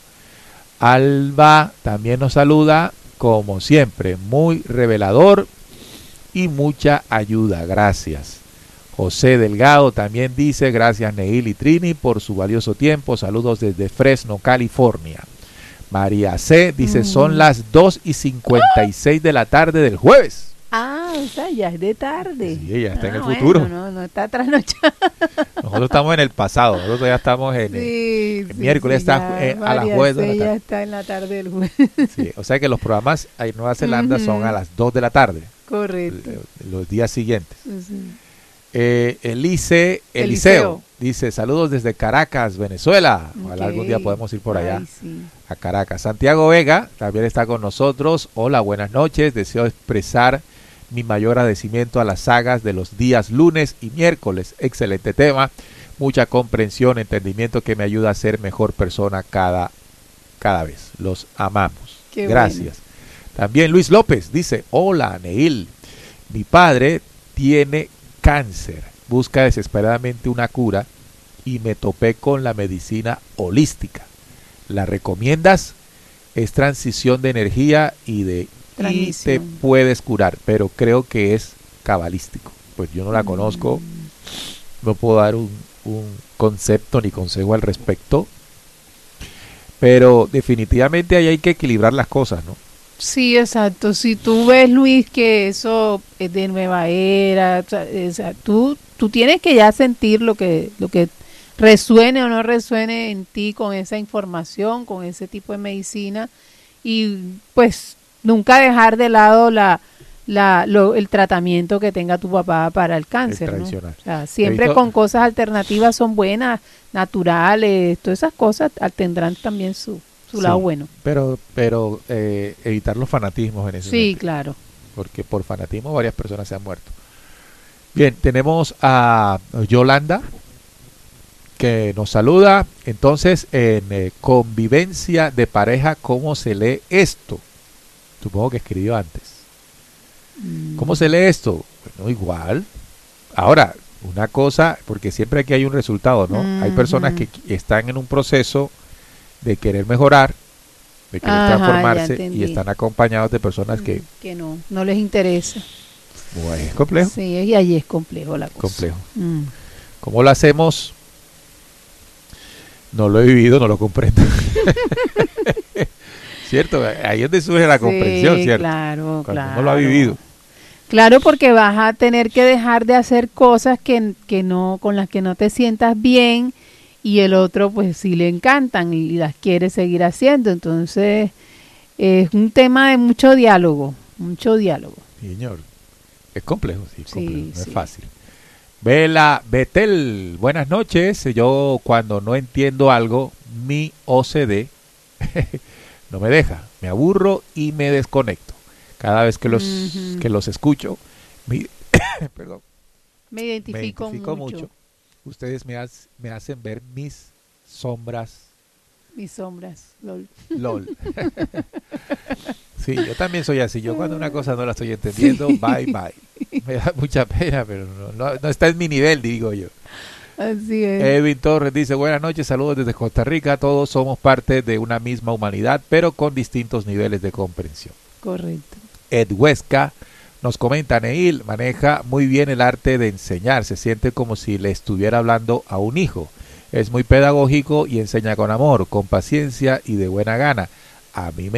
Alba también nos saluda, como siempre, muy revelador y mucha ayuda. Gracias. José Delgado también dice, gracias Neil y Trini por su valioso tiempo. Saludos desde Fresno, California. María C dice, mm. son las dos y cincuenta y seis de la tarde del jueves. Ah, o sea, ya es de tarde. Sí, ella está ah, en el bueno, futuro. No, no está trasnochada. Nosotros estamos en el pasado, nosotros ya estamos en sí, el, el sí, miércoles, sí, está eh, a las jueves de la tarde. Ya está en la tarde del jueves. Sí, o sea que los programas en Nueva Zelanda uh-huh. son a las dos de la tarde. Correcto. Los días siguientes. Uh-huh. Eh, Elice, Eliseo, Eliseo dice, saludos desde Caracas, Venezuela. Ojalá okay. algún día podemos ir por allá. Ay, sí. A Caracas. Santiago Vega también está con nosotros. Hola, buenas noches. Deseo expresar mi mayor agradecimiento a las sagas de los días lunes y miércoles. Excelente tema. Mucha comprensión, entendimiento que me ayuda a ser mejor persona cada, cada vez. Los amamos. Qué Gracias. Bueno. También Luis López dice, hola, Neil. Mi padre tiene cáncer. Busca desesperadamente una cura y me topé con la medicina holística. ¿La recomiendas? Es transición de energía y de y te puedes curar, pero creo que es cabalístico. Pues yo no la conozco, mm. no puedo dar un, un concepto ni consejo al respecto, pero definitivamente ahí hay que equilibrar las cosas, ¿no? Sí, exacto. Si tú ves, Luis, que eso es de nueva era, o sea, tú, tú tienes que ya sentir lo que, lo que resuene o no resuene en ti con esa información, con ese tipo de medicina, y pues nunca dejar de lado la, la, lo, el tratamiento que tenga tu papá para el cáncer, el ¿no? tradicional. O sea, siempre con cosas alternativas son buenas, naturales, todas esas cosas tendrán también su, su sí, lado bueno. Pero, pero eh, evitar los fanatismos en ese Sí, sentido, claro. porque por fanatismo varias personas se han muerto. Bien, tenemos a Yolanda que nos saluda. Entonces, en eh, convivencia de pareja, ¿cómo se lee esto? Supongo que escribió antes. ¿Cómo se lee esto? Bueno, igual. Ahora, una cosa, porque siempre aquí hay un resultado, ¿no? Uh-huh. Hay personas que están en un proceso de querer mejorar, de querer Ajá, transformarse y están acompañados de personas que... Que no, no les interesa. Bueno, es complejo. Sí, y ahí es complejo la cosa. Complejo. Mm. ¿Cómo lo hacemos? No lo he vivido, no lo comprendo. ¿Cierto? Ahí es donde surge la comprensión, sí, ¿cierto? Claro, Cuando claro. uno lo ha vivido. Claro, porque vas a tener que dejar de hacer cosas que, que no, con las que no te sientas bien, y el otro pues sí le encantan y las quiere seguir haciendo. Entonces es un tema de mucho diálogo, mucho diálogo. Señor, es complejo, sí, es complejo, sí, no sí. es fácil. Vela Betel, buenas noches. Yo cuando no entiendo algo, mi O C D no me deja, me aburro y me desconecto. Cada vez que los, uh-huh. que los escucho, me, perdón, me identifico, me identifico mucho. mucho. Ustedes me, has, me hacen ver mis sombras. Mis sombras, lol. LOL. Sí, yo también soy así. Yo cuando una cosa no la estoy entendiendo, sí. bye, bye. Me da mucha pena, pero no, no, no está en mi nivel, digo yo. Así es. Edwin Torres dice, buenas noches, saludos desde Costa Rica. Todos somos parte de una misma humanidad, pero con distintos niveles de comprensión. Correcto. Ed Huesca nos comenta, Neil maneja muy bien el arte de enseñar, se siente como si le estuviera hablando a un hijo. Es muy pedagógico y enseña con amor, con paciencia y de buena gana. A mí me